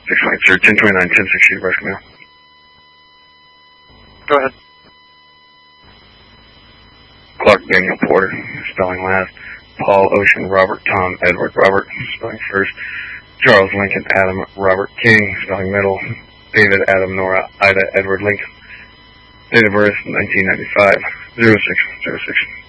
6 sir, 1029, 1060, Nebraska Mail. Go ahead. Clark Daniel Porter, spelling last. Paul Ocean Robert Tom Edward Robert, spelling first. Charles Lincoln Adam Robert King, spelling middle. David Adam Nora Ida Edward Lincoln. Date of birth 1995, 0606.